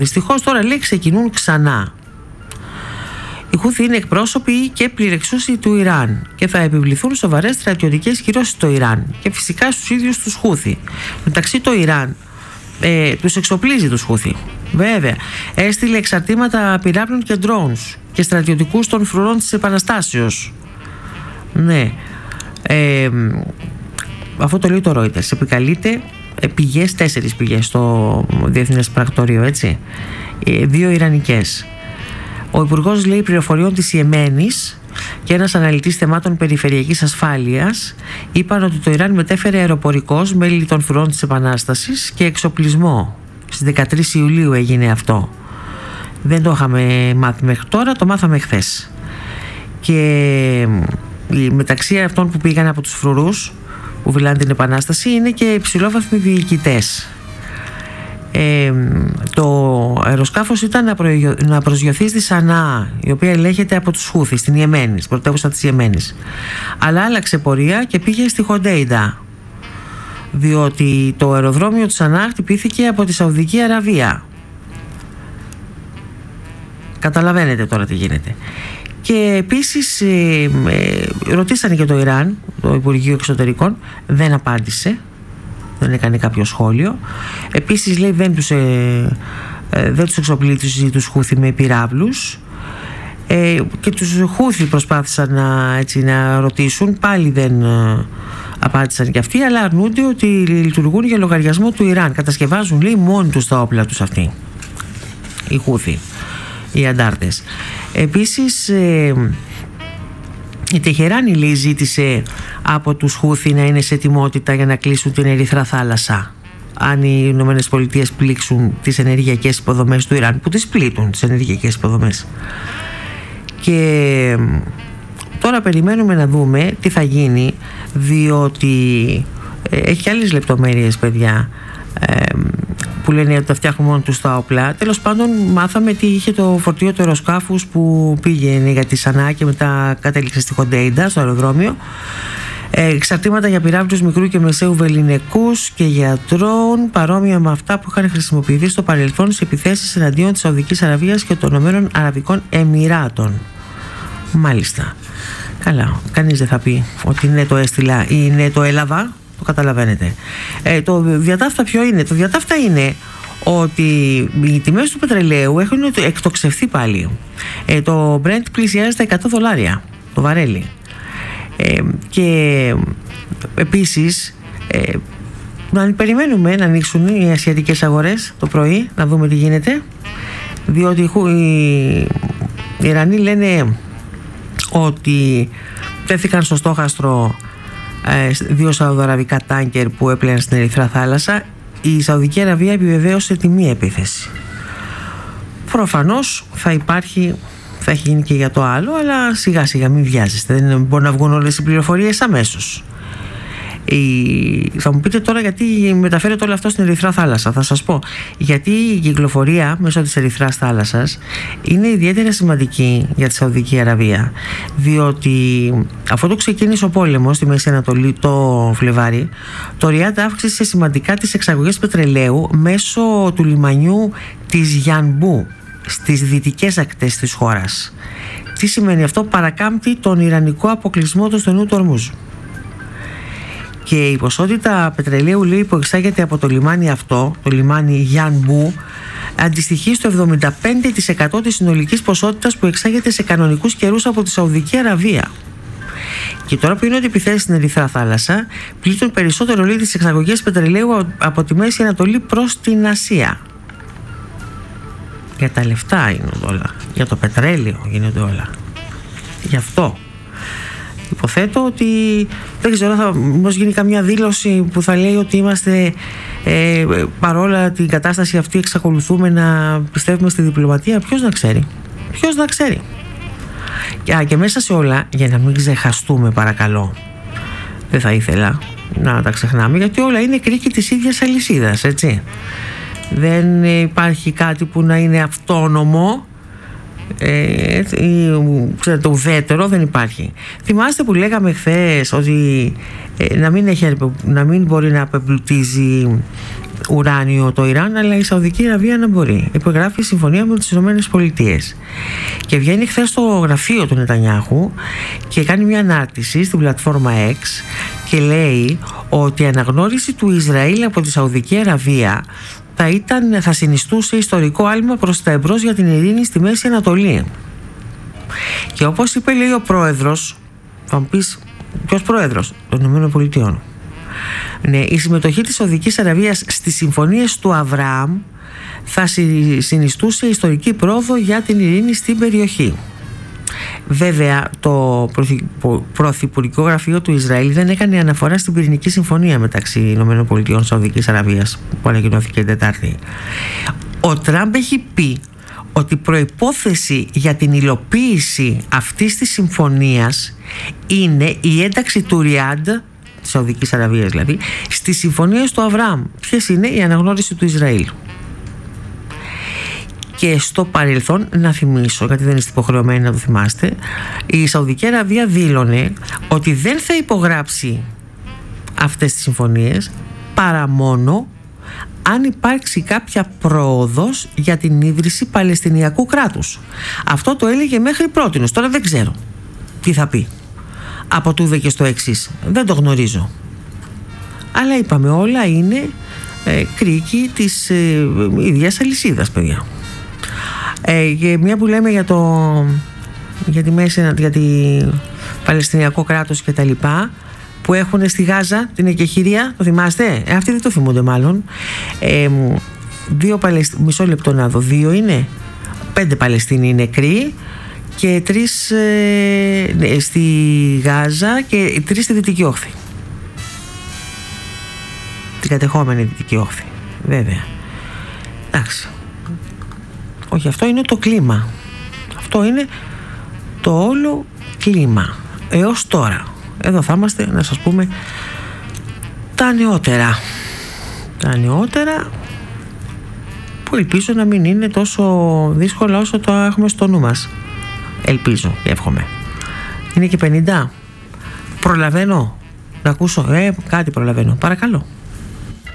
Δυστυχώς τώρα λέει ξεκινούν ξανά. Οι Χούθι είναι εκπρόσωποι και πληρεξούσιοι του Ιράν και θα επιβληθούν σοβαρές στρατιωτικές κυρώσεις στο Ιράν και φυσικά στους ίδιους τους Χούθι. Μεταξύ το Ιράν τους εξοπλίζει τους Χούθι. Βέβαια, έστειλε εξαρτήματα πυράβλων και drones και στρατιωτικούς των φρουρών της Επαναστάσεως. Ναι. Αυτό το λέει το Reuters. Επικαλείται πηγές, 4 πηγές στο Διεθνές Πρακτορείο, έτσι. 2 Ιρανικές. Ο Υπουργός, λέει, πληροφοριών της Ιεμένης και ένας αναλυτής θεμάτων περιφερειακής ασφάλειας είπαν ότι το Ιράν μετέφερε αεροπορικώς μέλη των φρουρών της Επανάστασης και εξοπλισμό. Στις 13 Ιουλίου έγινε αυτό. Δεν το είχαμε μάθει μέχρι τώρα, το μάθαμε χθες. Και μεταξύ αυτών που πήγαν από τους φρουρούς που βιλάνε την Επανάσταση είναι και υψηλόβαθμοι διοικητές. Το αεροσκάφος ήταν να προσγειωθεί στη Σανά, η οποία ελέγχεται από τους Χούθι στην Ιεμένη, πρωτεύουσα της Ιεμένης, αλλά άλλαξε πορεία και πήγε στη Χοντέιντα, διότι το αεροδρόμιο του Σανά χτυπήθηκε από τη Σαουδική Αραβία. Καταλαβαίνετε τώρα τι γίνεται. Και επίσης ρωτήσανε και το Ιράν, το Υπουργείο Εξωτερικών, δεν απάντησε, δεν έκανε κάποιο σχόλιο. Επίσης, λέει, δεν τους εξοπλίζει τους Χούθι με πυράβλους, και τους Χούθι προσπάθησαν να ρωτήσουν, πάλι δεν απάντησαν και αυτοί, αλλά αρνούνται ότι λειτουργούν για λογαριασμό του Ιράν. Κατασκευάζουν, λέει, μόνοι τους τα όπλα τους αυτοί οι Χούθι, οι αντάρτες. Επίσης, η Τεχεράνη, λέει, ζήτησε από τους Χούθι να είναι σε ετοιμότητα για να κλείσουν την Ερυθρά Θάλασσα αν οι Ηνωμένες Πολιτείες πλήξουν τις ενεργειακές υποδομές του Ιράν, που τις πλήττουν τις ενεργειακές υποδομές. Και τώρα περιμένουμε να δούμε τι θα γίνει, διότι έχει άλλες λεπτομέρειες, παιδιά, που λένε ότι τα φτιάχνουν μόνο τους τα όπλα. Τέλος πάντων, μάθαμε τι είχε το φορτίο του αεροσκάφους που πήγαινε για τη Σανά και μετά κατέληξε στη Χοντέιντα, στο αεροδρόμιο. Εξαρτήματα για πυράβλους μικρού και μεσαίου βεληνικούς και για ντρόουν, παρόμοια με αυτά που είχαν χρησιμοποιηθεί στο παρελθόν σε επιθέσεις εναντίον της Σαουδικής Αραβίας και των Ηνωμένων Αραβικών Εμιράτων. Μάλιστα. Καλά, κανείς δεν θα πει ότι ναι, το έστειλα ή ναι, το έλαβα. Το καταλαβαίνετε. Το διατάφτα ποιο είναι? Το διατάφτα είναι ότι οι τιμές του πετρελαίου έχουν εκτοξευθεί πάλι. Το Brent πλησιάζει τα $100 το βαρέλι. Και επίσης να περιμένουμε να ανοίξουν οι ασιατικές αγορές το πρωί, να δούμε τι γίνεται, διότι οι Ιρανοί λένε ότι τέθηκαν στο στόχαστρο 2 σαουδαραβικά τάνκερ που έπλαιναν στην Ερυθρά Θάλασσα. Η Σαουδική Αραβία επιβεβαίωσε τη μία επίθεση. Προφανώς θα έχει γίνει και για το άλλο, αλλά σιγά σιγά μην βιάζεστε, δεν μπορεί να βγουν όλες οι πληροφορίες αμέσως. Θα μου πείτε τώρα γιατί μεταφέρεται όλο αυτό στην Ερυθρά Θάλασσα. Θα σας πω γιατί η κυκλοφορία μέσω της Ερυθράς Θάλασσας είναι ιδιαίτερα σημαντική για τη Σαουδική Αραβία, διότι αφού το ξεκίνησε ο πόλεμος στη Μέση Ανατολή το Φλεβάρι, το Ριάντ αύξησε σημαντικά τις εξαγωγές πετρελαίου μέσω του λιμανιού της Γιανμπού στις δυτικές ακτές της χώρας. Τι σημαίνει αυτό? Παρακάμπτει τον ιρανικό αποκλεισμό του στενού του Ορμούζ. Και η ποσότητα πετρελαίου, λέει, που εξάγεται από το λιμάνι αυτό, το λιμάνι Γιανμπού, αντιστοιχεί στο 75% της συνολικής ποσότητας που εξάγεται σε κανονικούς καιρούς από τη Σαουδική Αραβία. Και τώρα που γίνονται επιθέσεις στην Ερυθρά Θάλασσα, πλήττουν περισσότερο, λέει, τις εξαγωγές πετρελαίου από τη Μέση Ανατολή προς την Ασία. Για τα λεφτά είναι όλα. Για το πετρέλαιο γίνονται όλα. Γι' αυτό υποθέτω ότι δεν ξέρω, θα μήπως γίνει καμιά δήλωση που θα λέει ότι είμαστε παρόλα την κατάσταση αυτή εξακολουθούμε να πιστεύουμε στη διπλωματία. Ποιος να ξέρει. Και μέσα σε όλα, για να μην ξεχαστούμε, παρακαλώ, δεν θα ήθελα να τα ξεχνάμε, γιατί όλα είναι κρίκη της ίδιας αλυσίδας, έτσι. Δεν υπάρχει κάτι που να είναι αυτόνομο, ξέρετε, ουδέτερο, δεν υπάρχει. Θυμάστε που λέγαμε χθες ότι να μην μπορεί να απεμπλουτίζει ουράνιο το Ιράν, αλλά η Σαουδική Αραβία να μπορεί. Υπογράφει συμφωνία με τις ΗΠΑ. Και βγαίνει χθες στο γραφείο του Νετανιάχου και κάνει μια ανάρτηση στην πλατφόρμα X και λέει ότι η αναγνώριση του Ισραήλ από τη Σαουδική Αραβία θα συνιστούσε ιστορικό άλμα προς τα εμπρός για την ειρήνη στη Μέση Ανατολή. Και όπως είπε, λέει ο πρόεδρος, θα μου πεις ποιος πρόεδρος? Των ΗΠΑ. Ναι, η συμμετοχή της Σαουδικής Αραβίας στις συμφωνίες του Αβραάμ θα συνιστούσε ιστορική πρόοδο για την ειρήνη στην περιοχή. Βέβαια, το Πρωθυπουργικό Γραφείο του Ισραήλ δεν έκανε αναφορά στην πυρηνική συμφωνία μεταξύ ΗΠΑ και Σαουδικής Αραβίας που ανακοινώθηκε Τετάρτη. Ο Τραμπ έχει πει ότι προϋπόθεση για την υλοποίηση αυτής της συμφωνίας είναι η ένταξη του Ριάντ, της Σαουδικής Αραβίας δηλαδή, στις συμφωνίες του Αβραάμ. Ποιες είναι? Η αναγνώριση του Ισραήλ. Και στο παρελθόν, να θυμίσω, γιατί δεν είστε υποχρεωμένοι να το θυμάστε, η Σαουδική Αραβία δήλωνε ότι δεν θα υπογράψει αυτές τις συμφωνίες παρά μόνο αν υπάρξει κάποια πρόοδος για την ίδρυση Παλαιστινιακού κράτους. Αυτό το έλεγε μέχρι πρότινος. Τώρα δεν ξέρω τι θα πει από τούδε και στο εξής. Δεν το γνωρίζω. Αλλά είπαμε, όλα είναι κρίκη της ίδιας αλυσίδας, παιδιά. Και μια που λέμε για τη Μέση, για τη Παλαιστινιακό κράτος και τα λοιπά, που έχουν στη Γάζα την εκεχηρία, το θυμάστε? Αυτοί δεν το θυμούνται μάλλον. Μισό λεπτό να δω. 2 είναι, 5 Παλαιστίνοι νεκροί και 3 στη Γάζα και 3 στη Δυτική Όχθη, την κατεχόμενη Δυτική Όχθη, βέβαια. Εντάξει. Όχι, αυτό είναι το κλίμα. Αυτό είναι το όλο κλίμα έως τώρα. Εδώ θα είμαστε να σας πούμε τα νεότερα. Τα νεότερα που ελπίζω να μην είναι τόσο δύσκολα όσο το έχουμε στο νου μας. Ελπίζω και εύχομαι. Είναι και 50. Προλαβαίνω να ακούσω? Κάτι προλαβαίνω. Παρακαλώ.